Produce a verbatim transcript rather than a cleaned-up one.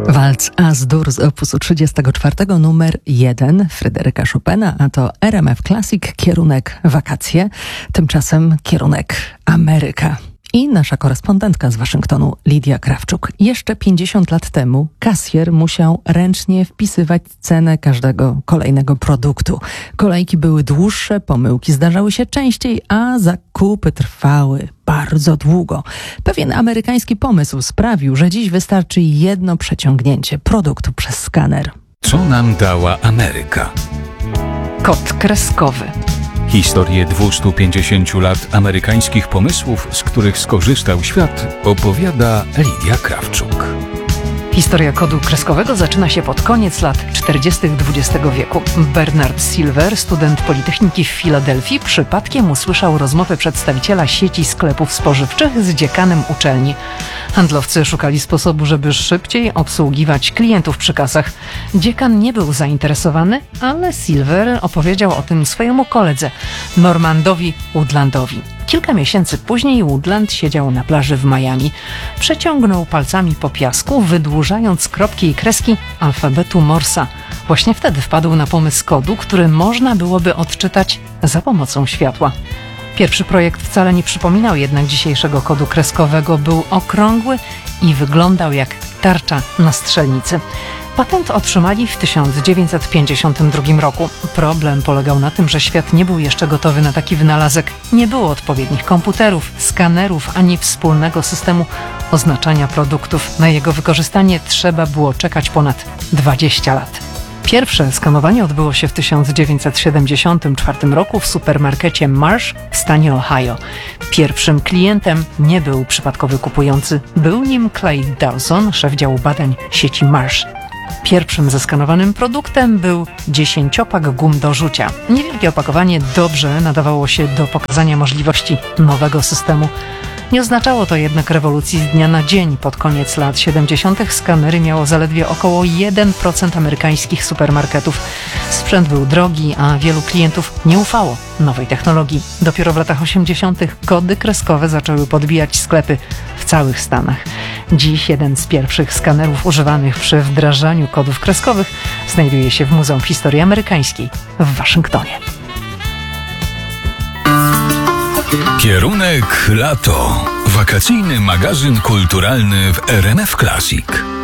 Walc As-Dur z opusu trzydziestego czwartego, numer jeden Fryderyka Chopina, a to R M F Classic, kierunek wakacje, tymczasem kierunek Ameryka. I nasza korespondentka z Waszyngtonu, Lidia Krawczuk. Jeszcze pięćdziesiąt lat temu kasjer musiał ręcznie wpisywać cenę każdego kolejnego produktu. Kolejki były dłuższe, pomyłki zdarzały się częściej, a zakupy trwały bardzo długo. Pewien amerykański pomysł sprawił, że dziś wystarczy jedno przeciągnięcie produktu przez skaner. Co nam dała Ameryka? Kod kreskowy. Historię dwustu pięćdziesięciu lat amerykańskich pomysłów, z których skorzystał świat, opowiada Lidia Krawczuk. Historia kodu kreskowego zaczyna się pod koniec lat czterdziestych dwudziestego wieku. Bernard Silver, student Politechniki w Filadelfii, przypadkiem usłyszał rozmowę przedstawiciela sieci sklepów spożywczych z dziekanem uczelni. Handlowcy szukali sposobu, żeby szybciej obsługiwać klientów przy kasach. Dziekan nie był zainteresowany, ale Silver opowiedział o tym swojemu koledze, Normandowi Woodlandowi. Kilka miesięcy później Woodland siedział na plaży w Miami. Przeciągnął palcami po piasku, wydłużając kropki i kreski alfabetu Morsa. Właśnie wtedy wpadł na pomysł kodu, który można byłoby odczytać za pomocą światła. Pierwszy projekt wcale nie przypominał jednak dzisiejszego kodu kreskowego. Był okrągły i wyglądał jak tarcza na strzelnicy. Patent otrzymali w tysiąc dziewięćset pięćdziesiątym drugim roku. Problem polegał na tym, że świat nie był jeszcze gotowy na taki wynalazek. Nie było odpowiednich komputerów, skanerów, ani wspólnego systemu oznaczania produktów. Na jego wykorzystanie trzeba było czekać ponad dwadzieścia lat. Pierwsze skanowanie odbyło się w tysiąc dziewięćset siedemdziesiątym czwartym roku w supermarkecie Marsh w stanie Ohio. Pierwszym klientem nie był przypadkowy kupujący. Był nim Clay Dawson, szef działu badań sieci Marsh. Pierwszym zeskanowanym produktem był dziesięciopak gum do rzucia. Niewielkie opakowanie dobrze nadawało się do pokazania możliwości nowego systemu. Nie oznaczało to jednak rewolucji z dnia na dzień. Pod koniec lat siedemdziesiątych skanery miało zaledwie około jeden procent amerykańskich supermarketów. Sprzęt był drogi, a wielu klientów nie ufało nowej technologii. Dopiero w latach osiemdziesiątych kody kreskowe zaczęły podbijać sklepy w całych Stanach. Dziś jeden z pierwszych skanerów używanych przy wdrażaniu kodów kreskowych znajduje się w Muzeum Historii Amerykańskiej w Waszyngtonie. Kierunek lato. Wakacyjny magazyn kulturalny w R M F Classic.